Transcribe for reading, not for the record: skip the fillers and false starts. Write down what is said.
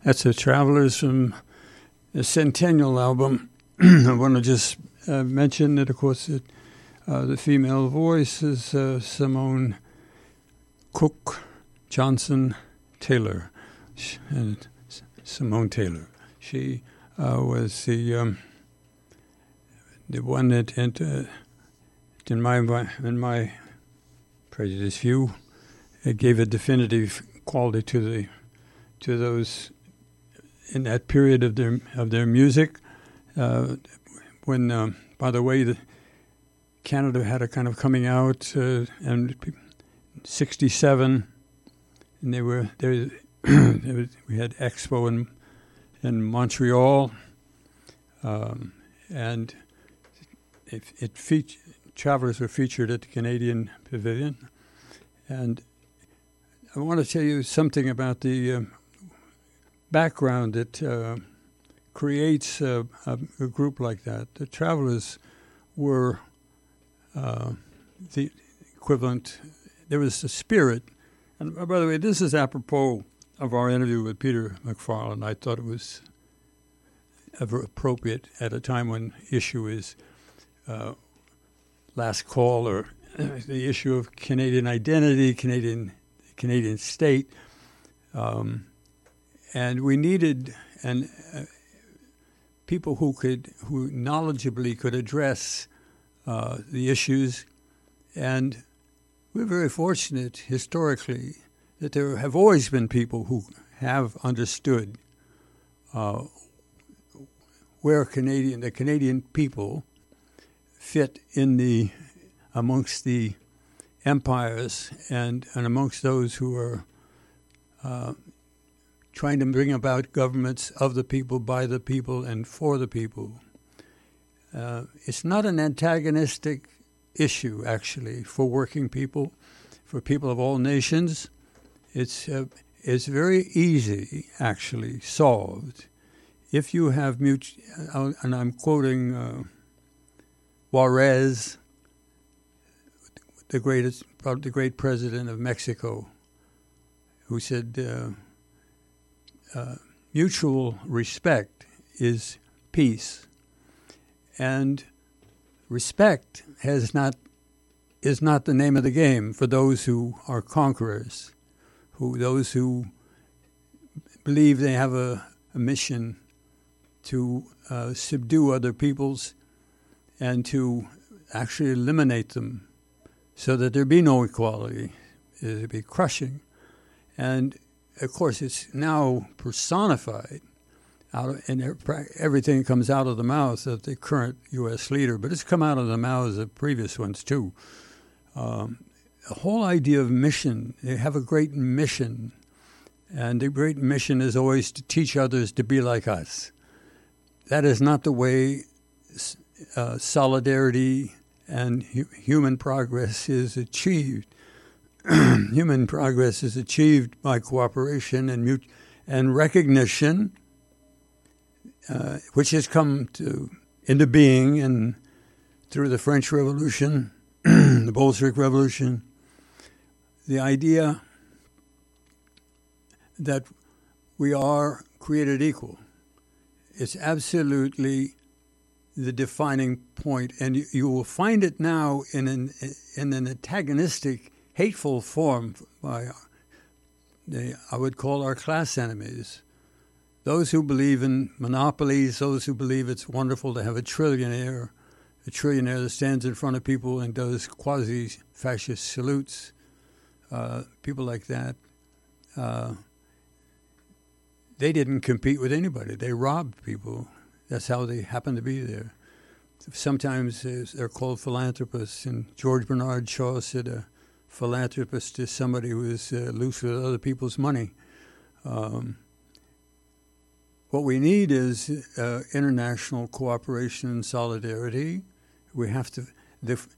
That's the Travelers from the Centennial album. I want to just mention that, of course, the female voice is Simone Cook Johnson Taylor. And Simone Taylor. She was the one that, in my prejudiced view, it gave a definitive quality to those in that period of their music. When, by the way, Canada had a kind of coming out, and 1967, and we had Expo in Montreal, and Travelers were featured at the Canadian Pavilion, and I want to tell you something about the background that creates a group like that. The Travelers were the equivalent. There was a spirit, and by the way, this is apropos of our interview with Peter McFarlane. I thought it was ever appropriate at a time when issue is last call, or the issue of Canadian identity, Canadian state, and we needed people who knowledgeably could address the issues, and we're very fortunate historically that there have always been people who have understood where the Canadian people fit in amongst the empires and amongst those who are trying to bring about governments of the people, by the people, and for the people. It's not an antagonistic issue, actually, for working people, for people of all nations. It's very easy, actually, solved if you have and I'm quoting Juarez, the great president of Mexico, who said, mutual respect is peace. And respect is not the name of the game for those who are conquerors, those who believe they have a mission to subdue other peoples and to actually eliminate them so that there be no equality. It would be crushing. And, of course, it's now personified and everything comes out of the mouth of the current U.S. leader, but it's come out of the mouths of previous ones, too. The whole idea of mission, they have a great mission, and the great mission is always to teach others to be like us. That is not the way solidarity and human progress is achieved. Human progress is achieved by cooperation and recognition, which has come into being through the French Revolution, the Bolshevik Revolution. The idea that we are created equal. It's absolutely the defining point, and you will find it now in an antagonistic, hateful form by I would call our class enemies. Those who believe in monopolies, those who believe it's wonderful to have a trillionaire that stands in front of people and does quasi-fascist salutes, people like that. They didn't compete with anybody. They robbed people. That's how they happened to be there. Sometimes they're called philanthropists, and George Bernard Shaw said a philanthropist is somebody who is loose with other people's money. What we need is international cooperation and solidarity. We have to.